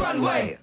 Runway.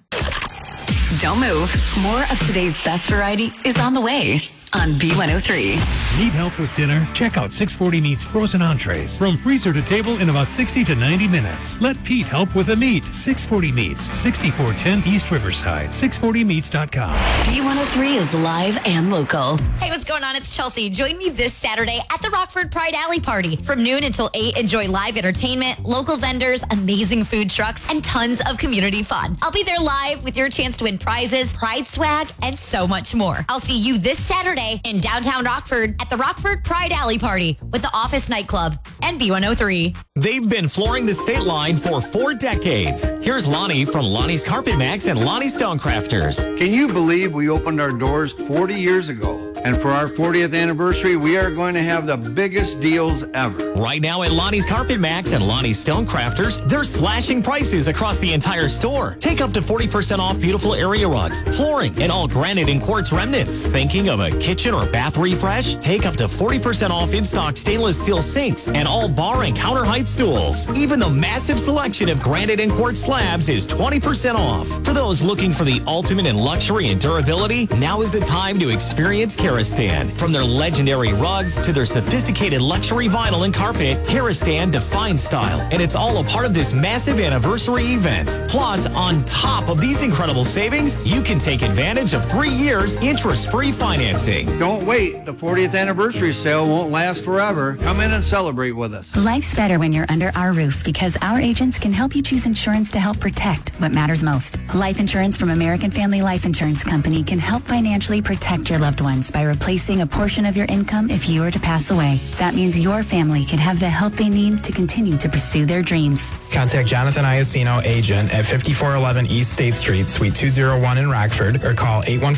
Don't move. More of today's best variety is on the way on B103. Need help with dinner? Check out 640 Meats frozen entrees. From freezer to table in about 60 to 90 minutes. Let Pete help with the meat. 640 Meats, 6410 East Riverside. 640meats.com. B103 is live and local. Hey, what's going on? It's Chelsea. Join me this Saturday at the Rockford Pride Alley Party. From noon until 8, enjoy live entertainment, local vendors, amazing food trucks, and tons of community fun. I'll be there live with your chance to win prizes, Pride swag, and so much more. I'll see you this Saturday in downtown Rockford at the Rockford Pride Alley Party with the Office Nightclub and B103. They've been flooring the state line for 4 decades. Here's Lonnie from Lonnie's Carpet Max and Lonnie Stonecrafters. Can you believe we opened our doors 40 years ago? And for our 40th anniversary, we are going to have the biggest deals ever. Right now at Lonnie's Carpet Max and Lonnie's Stonecrafters, they're slashing prices across the entire store. Take up to 40% off beautiful area rugs, flooring, and all granite and quartz remnants. Thinking of a kitchen or bath refresh? Take up to 40% off in-stock stainless steel sinks and all bar and counter height stools. Even the massive selection of granite and quartz slabs is 20% off. For those looking for the ultimate in luxury and durability, now is the time to experience Karastan. From their legendary rugs to their sophisticated luxury vinyl and carpet, Karastan defines style, and it's all a part of this massive anniversary event. Plus, on top of these incredible savings, you can take advantage of 3 years interest-free financing. Don't wait. The 40th anniversary sale won't last forever. Come in and celebrate with us. Life's better when you're under our roof because our agents can help you choose insurance to help protect what matters most. Life insurance from American Family Life Insurance Company can help financially protect your loved ones by replacing a portion of your income if you were to pass away. That means your family can have the help they need to continue to pursue their dreams. Contact Jonathan Iacino, agent at 5411 East State Street, Suite 201 in Rockford, or call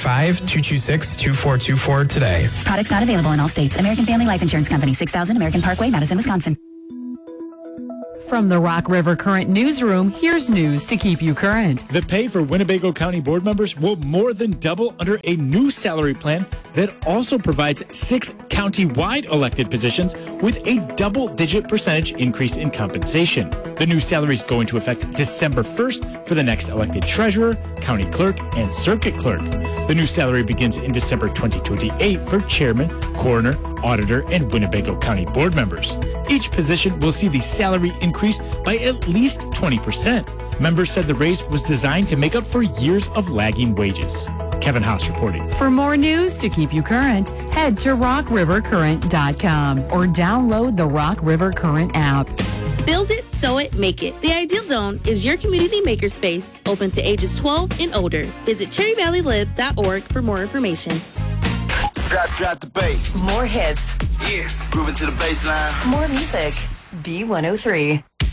815-226-2424 today. Products not available in all states. American Family Life Insurance Company, 6000 American Parkway, Madison, Wisconsin. From the Rock River Current Newsroom, here's news to keep you current. The pay for Winnebago County board members will more than double under a new salary plan that also provides 6 county-wide elected positions with a double-digit percentage increase in compensation. The new salaries go into effect December 1st for the next elected treasurer, county clerk, and circuit clerk. The new salary begins in December 2028 for chairman, coroner, auditor, and Winnebago County board members. Each position will see the salary increase by at least 20%. Members said the raise was designed to make up for years of lagging wages. Kevin Haas reporting. For more news to keep you current, head to rockrivercurrent.com or download the Rock River Current app. Build it, sew it, make it. The Ideal Zone is your community makerspace open to ages 12 and older. Visit cherryvalleylive.org for more information. Drop the bass. More hits. Yeah, grooving to the bass line. More music. B103.